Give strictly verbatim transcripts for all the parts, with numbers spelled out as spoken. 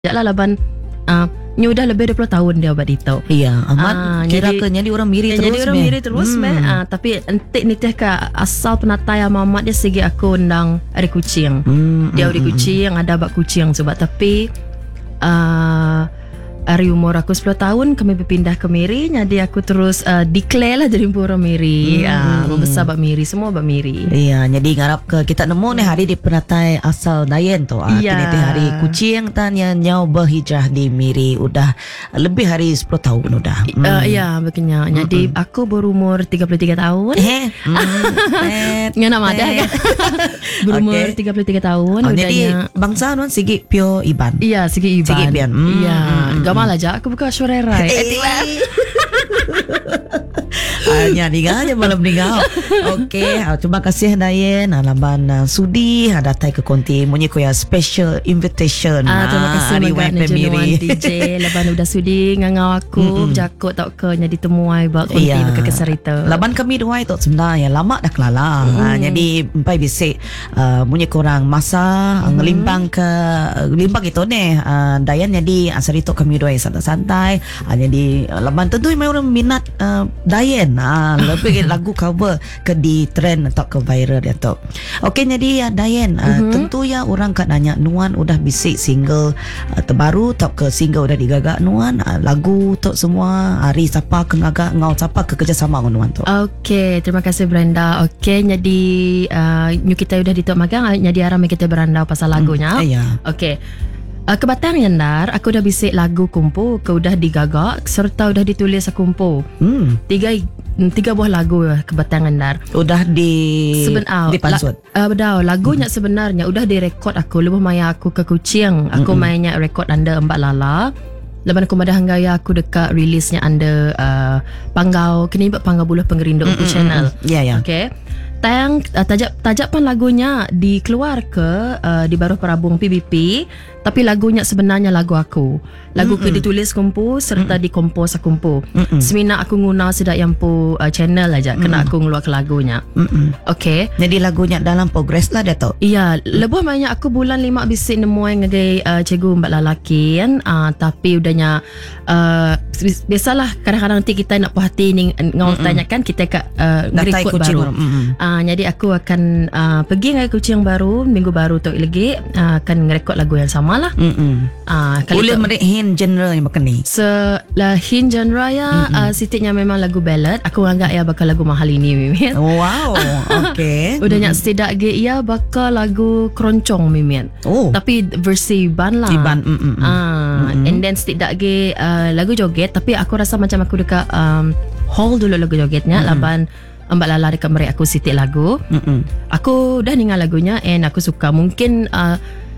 Sekejap lah Laban uh, ni udah lebih dua puluh tahun dia buat itu. Iya, amat Ah, kira jadi- ke jadi orang miri terus. Jadi orang meh. miri terus Hmm. meh. Ah, tapi entik ni teh ka asal penatai mamat dia segi aku undang ada kucing. Hmm, Dia hmm, ada hmm. kucing, ada bak kucing sebab tapi uh, hari umur aku sepuluh tahun kami berpindah ke Miri, jadi aku terus uh, declare lah jadi orang Miri. Hmm. Ah, membesar bak Miri, semua bak Miri. Iya, jadi ngarap ke kita nemu nih hari di penatai asal Dayen tu. Ah, Iya. Tini hari kucing tanya nyau berhijrah di Miri udah lebih hari sepuluh tahun udah. Hmm. Uh, ya, begini. Jadi aku berumur tiga puluh tiga tahun. Eh, hmm, Nga nama ada kan? Berumur Okay. tiga puluh tiga tahun. Oh, jadi udahnya. bangsa non sigi pio iban. Iya, segi Iban. Segi Iban. Hmm, Iya, hmm, gamal aja aku buka Shorerai. Eh, Hanya tinggal aja malam tinggal. Okey, ah, terima kasih Dayen. Alaman uh, sudi ada datang ke konti munyi ko ya special invitation. Ah, terima kasih hari Magak Web Najunuan Miri. D J. Lepas udah sudi ngangau aku, jakut tak ke jadi temuai bak konti Iya. baka keserita. Laban kami dua itu sebenarnya lama dah kelala. Mm. Ha, jadi empai bisik uh, munyi korang masa mm. ngelimbang ke limbang itu ni uh, Dayan jadi asal itu kami dua santai-santai. Ha, jadi uh, laban tentu memang orang minat uh, Dayan. Ha, lebih lagu cover ke di trend atau ke viral dia tu. Okey, jadi uh, Dayan uh, mm-hmm. tentu ya orang kat nanya Nuan udah bisik single uh, terbaru tak ke single udah digagak Nuan uh, lagu tu semua hari siapa ke ngagak ngau siapa ke kerjasama dengan Nuan tu. Okey, terima kasih Brenda. Okey, jadi uh, new kita udah di Tok Magang, jadi aram kita berandau pasal lagunya. Hmm, iya. Okey. Uh, kebatang Yandar, aku dah bisik lagu kumpu, ke udah digagak serta udah ditulis kumpu. Hmm. Tiga tiga buah lagu kebatang Yandar. Udah di Seben, uh, dipansut. La, uh, bedau, lagunya hmm. sebenarnya udah direkod aku. Lepas maya aku ke Kuching, aku Mm-mm. mainnya rekod anda Mbak Lala. Lepas aku madah hanggaya aku dekat rilisnya anda uh, Panggau, kini buat Panggau Buluh Pengerinduk aku channel. Ya ya. Okay. Tayang uh, tajak tajapan lagunya dikeluar ke uh, di Baru Perabung P B P, tapi lagunya sebenarnya lagu aku. Lagu Mm-mm. ke ditulis kumpu serta dikompos kumpu. Mm-mm. Semina aku guna sedak yang pu uh, channel aja kena aku ngeluar ke lagunya. Mm-mm. Okay. Jadi lagunya dalam progress lah dia tu. Iya, lebih banyak aku bulan lima bisik nemu yang ngagai uh, cikgu Mbak Lalaki kan. Uh, tapi udahnya uh, biasalah kadang-kadang nanti kita nak puas hati ni ngau tanyakan kita kat uh, Datai ngerekod kucing baru. baru. Mm-mm. Uh, jadi aku akan uh, pergi dengan kucing baru minggu baru tu lagi uh, akan ngerekod lagu yang sama lah. Mm-mm. Uh, Boleh merehin genre yang makan ni. Selahin genre ya uh, sitiknya memang lagu ballad. Aku anggap ya bakal lagu mahal ini Mimin. Wow. Okey. Udahnya setidak ge ia bakal lagu keroncong Mimin. Oh. Tapi versi Iban lah. Iban. Mm-mm. Ah, Mm-mm. and then setidak ge uh, lagu joget, tapi aku rasa macam aku dekat um, hall dulu lagu jogetnya. Mm-mm. Laban Mbak Lala dekat mereka aku sitik lagu. Mm-mm. Aku dah dengar lagunya and aku suka. Mungkin uh,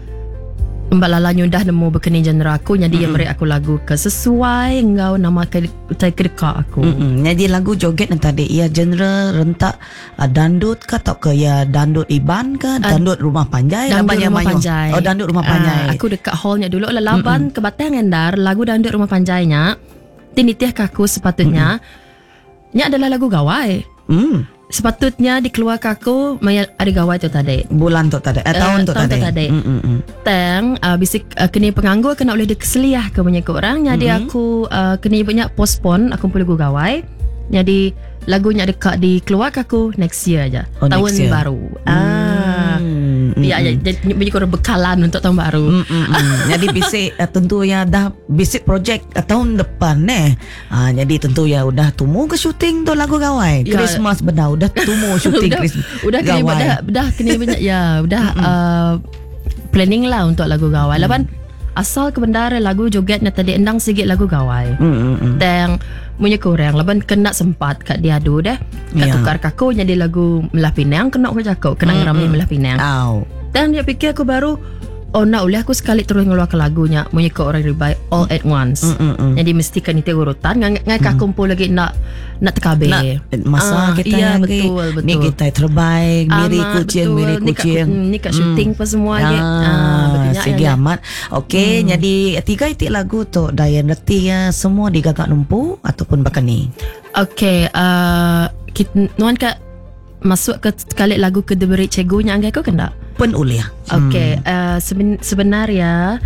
Mbak Lala dah nemu berkeni genre aku, jadi yang mereka aku lagu ke sesuai engkau nama ke kedekak aku. Mm-mm. Jadi lagu joget yang tadi ia genre rentak uh, dandut ke atau ke ya dandut Iban ke dandut rumah panjai Dandut laban yang Rumah mayu. Panjai. Oh dandut rumah Ah, panjai. aku dekat hallnya dulu laban ke Batang Endar lagu Dandut Rumah Panjainya tinitiah kaku sepatutnya nya adalah lagu gawai. Hmm. Sepatutnya dikeluar kaku maya ada gawai tu tadi. Bulan tu tadi. Eh, tahun Eh, tu tahun tadi. tu tadi. Mm-mm. Tang uh, bisik uh, kena penganggur kena oleh keseliah ke banyak orang. Jadi Mhm. aku uh, kena banyak postpone aku perlu lagu gawai. Jadi lagunya dekat dikeluar kaku next year aja. Oh, tahun next year. baru. Ah. Mm, Ya, ya, jadi banyak orang bekalan untuk tahun baru. Mm, mm, mm. Jadi bisik uh, tentu ya dah bisik projek uh, tahun depan eh. Uh, jadi tentu ya udah tumu ke syuting tu lagu gawai. Ya. Christmas bedah udah tumu syuting udah, Christmas. udah kena gawai. dah, dah kena banyak ya udah uh, planning lah untuk lagu gawai. Laban asal kebendara lagu jogetnya tadi endang sikit lagu gawai. Mm, mm, mm. Dan punya kurang laban kena sempat kat diadu dah. Kat Ya. tukar kaku jadi lagu Melah Pinang kena aku cakap kena ngeramai Melah Pinang. Au. Dan dia fikir aku baru oh nak boleh aku sekali terus ngeluarkan lagunya punya ke orang ribai all at once. Mm, mm, mm. Jadi mesti kan itu urutan ngai ngai mm. kumpul lagi nak nak tekabe. Nak masa Ah, kita iya, yang betul, betul. ni kita terbaik miri Amat, kucing betul. miri Ni kat- kucing mm, Ni kat syuting Hmm. pun semua Ah, je. Ah, begini segi ya, ya. amat. Okey, Hmm. jadi tiga itik lagu tu Dayan reti ya semua digagak numpu ataupun bahkan ni. Okay, uh, kita, nuan kat masuk ke sekali lagu ke deberi cegunya anggai kau kena? Pen uliah. Okay, uh, seben, sebenarnya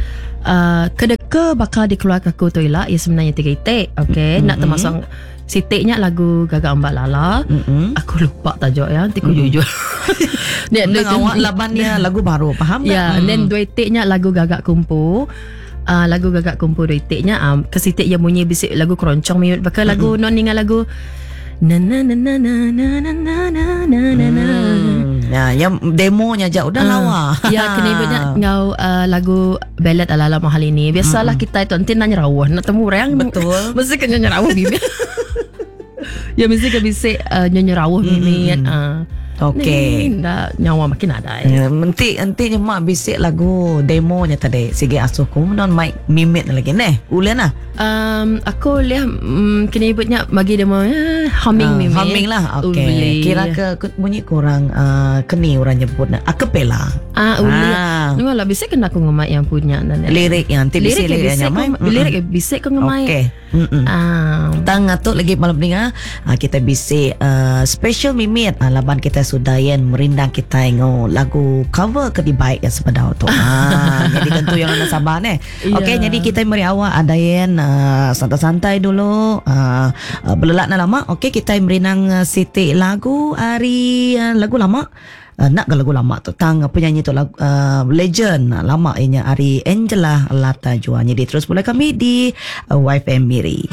uh, kedeka bakal dikeluarkan ku tu ialah ia sebenarnya tiga itik. Okay, mm-hmm. nak termasuk sitiknya lagu Gagak Ombak Lala. Mm-hmm. Aku lupa tajuk ya, nanti aku mm-hmm. jujur. Dia awak labannya lagu baru, faham tak? Ya, and then dua itiknya lagu Gagak Kumpul. Uh, lagu Gagak Kumpul dua itiknya um, kesitik yang bunyi bisik lagu keroncong miut bakal mm-hmm. lagu non dengan lagu na na na na na na na na na na na. Ya, yang demonya je udah uh, lawa. Ya, kena ibunya ngau uh, lagu ballad ala-ala mahal ini. Biasalah mm-hmm. kita itu nanti nanya rawah, nak temu orang. Betul. Mesti kena nanya rawah bibi. Ya mesti ke bisik uh, nyanyi rawah bibi kan. Uh. Okey. Dah nyawa makin ada. Ya, nanti nanti mak bisik lagu demonya tadi. Sige asuhku non mic mimit lagi neh. Ulen ah. Um, aku lihat um, kena ibunya bagi demo uh, humming uh, mimit. Humming lah. Okey. Kira ke bunyi kurang uh, keni orang nyebut nak akapela. Ah, uli. Ah. Nunggu lah bisik kena aku ngemai yang punya dan lirik yang nanti bisik lirik yang mai. Lirik bisik aku ngemai. Okey. Ah. Tang atuk lagi malam ni ah kita bisik uh, special mimit uh, laban kita sudayan merindang kita tengok lagu cover ke di baik yang sebenar tu. Ah, jadi tentu yang anda sabar ni. Okey, yeah. Jadi kita meri awak ada yang uh, santai-santai dulu. Uh, uh, belelak nak lama. Okey, kita merindang uh, sitik lagu hari uh, lagu lama. Uh, nak ke lagu lama tu tang penyanyi tu lagu, uh, legend uh, lama ianya Ari Angela Lata Juan. Jadi terus mulai kami di uh, Y F M Miri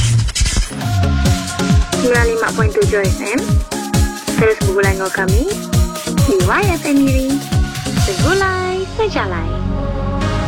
sembilan puluh lima perpuluhan tujuh F M. Terus bergulai dengan kami di Y F M Miri. Segulai sejalai.